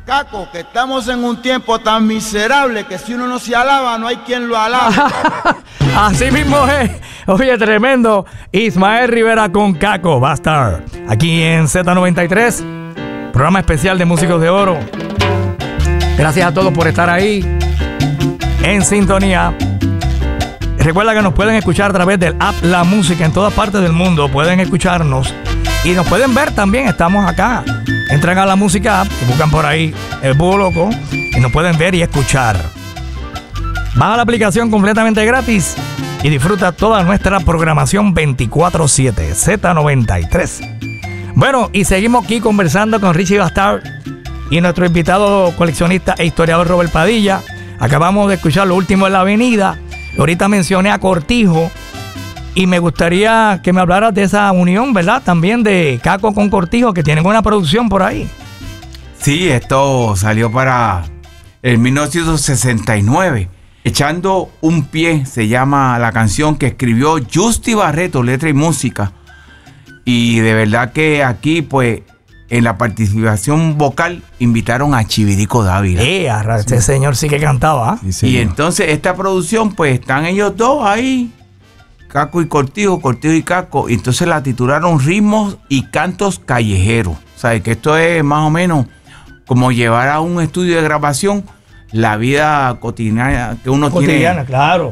Caco, que estamos en un tiempo tan miserable que si uno no se alaba, no hay quien lo alabe. Así mismo es. Oye, tremendo. Ismael Rivera con Caco va a estar aquí en Z93, programa especial de Músicos de Oro. Gracias a todos por estar ahí en sintonía. Recuerda que nos pueden escuchar a través del app La Música en todas partes del mundo. Pueden escucharnos y nos pueden ver también. Estamos acá. Entran a La Música app y buscan por ahí El Búho Loco y nos pueden ver y escuchar. Baja la aplicación completamente gratis y disfruta toda nuestra programación 24/7. Z93. Bueno, y seguimos aquí conversando con Richie Bastard y nuestro invitado coleccionista e historiador Robert Padilla. Acabamos de escuchar lo último en la avenida. Ahorita mencioné a Cortijo y me gustaría que me hablaras de esa unión, ¿verdad? También de Caco con Cortijo, que tienen una producción por ahí. Sí, esto salió para el 1969. Echando un pie se llama la canción que escribió Justy Barreto, letra y música. Y de verdad que aquí, pues, en la participación vocal invitaron a Chivirico Dávila. Este señor sí que cantaba. Sí, y entonces esta producción, pues están ellos dos ahí, Caco y Cortijo, Cortijo y Caco, y entonces la titularon Ritmos y Cantos Callejeros. O sea, que esto es más o menos como llevar a un estudio de grabación la vida cotidiana que uno cotidiana, tiene. Claro.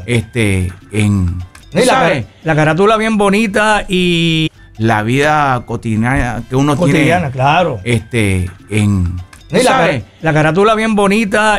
La carátula bien bonita y la vida cotidiana que uno cotidiana, tiene. Claro. La carátula bien bonita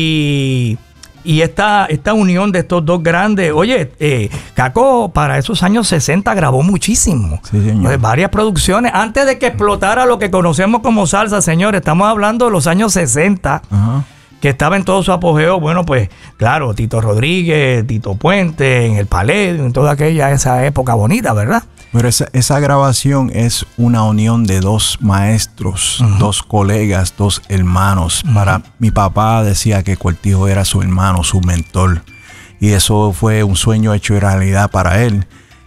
y esta unión de estos dos grandes. Oye, Caco para esos años 60 grabó muchísimo. Sí, señor. Varias producciones. Antes de que explotara lo que conocemos como salsa, señores, estamos hablando de los años 60. Ajá. Que estaba en todo su apogeo. Bueno, pues, claro, Tito Rodríguez, Tito Puente, en el Palladium, en toda esa época bonita, ¿verdad? Pero esa grabación es una unión de dos maestros, dos colegas, dos hermanos. Para mi papá decía que Cortijo era su hermano, su mentor. Y eso fue un sueño hecho realidad para él.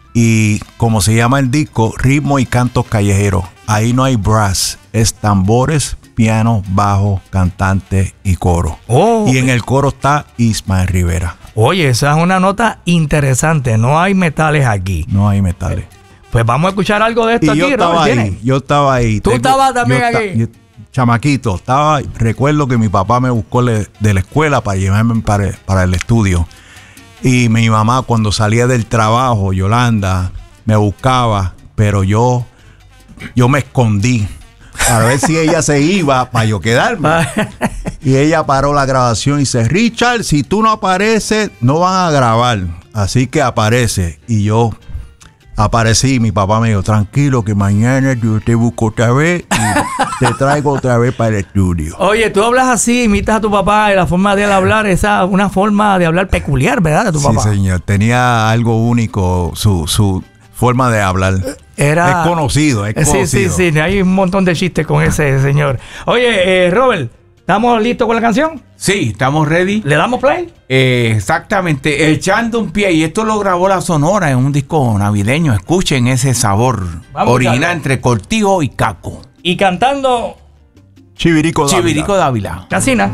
Y como se llama el disco, Ritmo y Cantos Callejeros. Ahí no hay brass, es tambores, piano, bajo, cantante y coro. Y en el coro está Ismael Rivera. Oye, esa es una nota interesante. No hay metales aquí. No hay metales. Pues vamos a escuchar algo de esto y aquí, Robert. Yo estaba ahí. ¿Tú estabas también aquí? Chamaquito, recuerdo que mi papá me buscó de la escuela para llevarme para el estudio. Y mi mamá, cuando salía del trabajo, Yolanda, me buscaba, pero yo me escondí para ver si ella se iba para yo quedarme. Y ella paró la grabación y dice: Richard, si tú no apareces, no van a grabar. Así que aparece. Y yo aparecí. Mi papá me dijo: tranquilo, que mañana yo te busco otra vez y te traigo otra vez para el estudio. Oye, tú hablas así, imitas a tu papá, y la forma de él hablar, una forma de hablar peculiar, ¿verdad? De tu papá. Sí, señor. Tenía algo único, su forma de hablar. Es conocido. Sí. Hay un montón de chistes con ese señor. Oye, Robert, ¿estamos listos con la canción? Sí, estamos ready. ¿Le damos play? Exactamente, Echando un pie. Y esto lo grabó la Sonora en un disco navideño. Escuchen ese sabor original entre Cortijo y Caco. Y cantando Chivirico Dávila. Casina.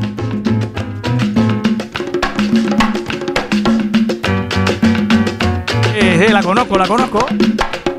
Sí, la conozco.